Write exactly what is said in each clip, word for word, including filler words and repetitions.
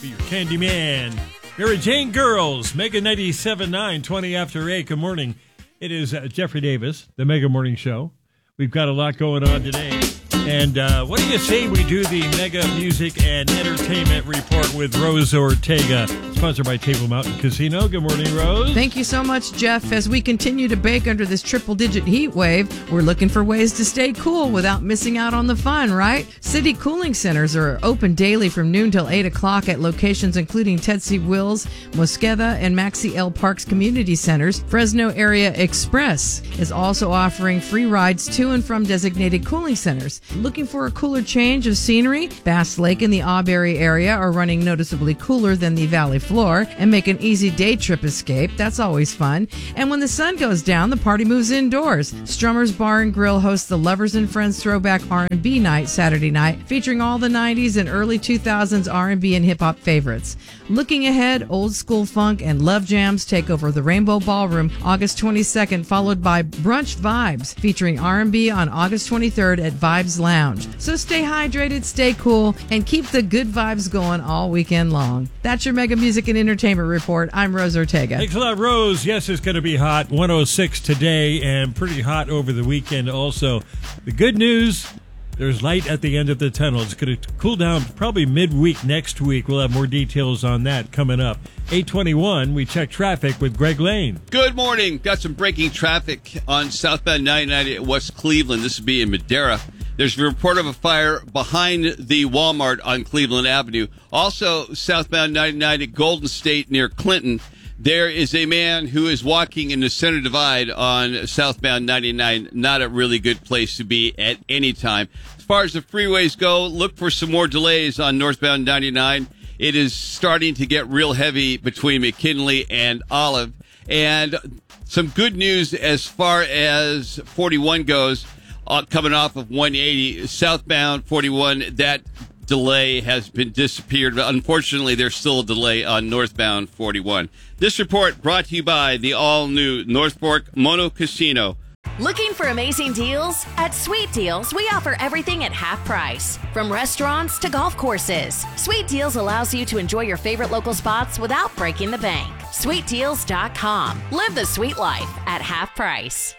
Be your candy man. Mary Jane Girls, Mega ninety-seven point nine, twenty after eight. Good morning. It is uh, Jeffrey Davis, the Mega Morning Show. We've got a lot going on today. And uh, what do you say we do the Mega Music and Entertainment Report with Rose Ortega, sponsored by Table Mountain Casino. Good morning, Rose. Thank you so much, Jeff. As we continue to bake under this triple-digit heat wave, we're looking for ways to stay cool without missing out on the fun, right? City cooling centers are open daily from noon till eight o'clock at locations including Ted C. Wills, Mosqueda, and Maxie L. Parks Community Centers. Fresno Area Express is also offering free rides to and from designated cooling centers. Looking for a cooler change of scenery? Bass Lake and the Auberry area are running noticeably cooler than the valley floor and make an easy day trip escape. That's always fun. And when the sun goes down, the party moves indoors. Strummer's Bar and Grill hosts the Lovers and Friends Throwback R and B Night Saturday night, featuring all the nineties and early two thousands R and B and hip-hop favorites. Looking ahead, old school funk and love jams take over the Rainbow Ballroom August twenty-second, followed by Brunch Vibes, featuring R and B on August twenty-third at Vibes Lounge. So stay hydrated, stay cool, and keep the good vibes going all weekend long. That's your Mega Music and Entertainment Report. I'm Rose Ortega. Thanks a lot, Rose. Yes, it's going to be hot. one oh six today and pretty hot over the weekend also. The good news, there's light at the end of the tunnel. It's going to cool down probably midweek next week. We'll have more details on that coming up. eight twenty-one, we check traffic with Greg Lane. Good morning. Got some breaking traffic on southbound ninety-nine at West Cleveland. This would be in Madera. There's a report of a fire behind the Walmart on Cleveland Avenue. Also, southbound ninety-nine at Golden State near Clinton. There is a man who is walking in the center divide on southbound ninety-nine. Not a really good place to be at any time. As far as the freeways go, look for some more delays on northbound ninety-nine. It is starting to get real heavy between McKinley and Olive. And some good news as far as forty-one goes. Uh, coming off of one eighty, southbound forty-one, that delay has been disappeared. But unfortunately, there's still a delay on northbound forty-one. This report brought to you by the all-new North Fork Mono Casino. Looking for amazing deals? At Sweet Deals, we offer everything at half price. From restaurants to golf courses, Sweet Deals allows you to enjoy your favorite local spots without breaking the bank. sweet deals dot com. Live the sweet life at half price.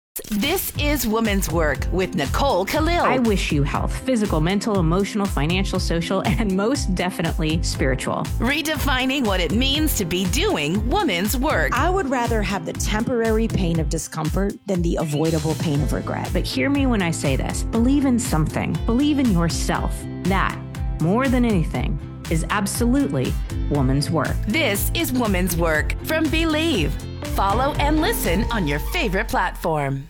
This is Woman's Work with Nicole Khalil. I wish you health, physical, mental, emotional, financial, social, and most definitely spiritual. Redefining what it means to be doing woman's work. I would rather have the temporary pain of discomfort than the avoidable pain of regret. But hear me when I say this. Believe in something. Believe in yourself. That, more than anything, is absolutely woman's work. This is Woman's Work from Believe. Follow and listen on your favorite platform.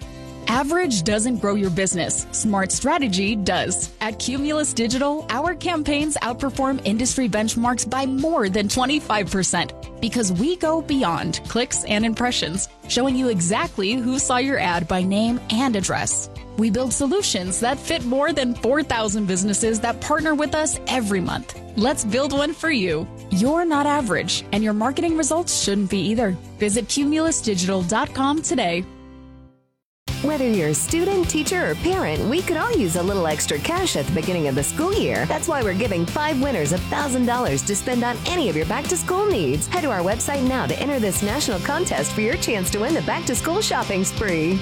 Average doesn't grow your business. Smart strategy does. At Cumulus Digital, our campaigns outperform industry benchmarks by more than twenty-five percent because we go beyond clicks and impressions, showing you exactly who saw your ad by name and address. We build solutions that fit more than four thousand businesses that partner with us every month. Let's build one for you. You're not average, and your marketing results shouldn't be either. Visit cumulus digital dot com today. Whether you're a student, teacher, or parent, we could all use a little extra cash at the beginning of the school year. That's why we're giving five winners one thousand dollars to spend on any of your back-to-school needs. Head to our website now to enter this national contest for your chance to win the back-to-school shopping spree.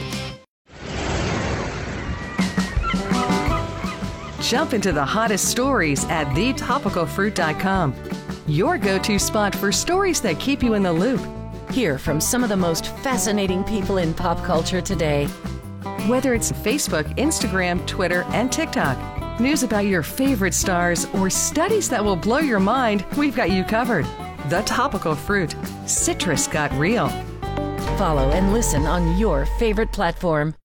Jump into the hottest stories at the topical fruit dot com. Your go-to spot for stories that keep you in the loop. Hear from some of the most fascinating people in pop culture today. Whether it's Facebook, Instagram, Twitter, and TikTok, news about your favorite stars, or studies that will blow your mind, we've got you covered. The Topical Fruit. Citrus got real. Follow and listen on your favorite platform.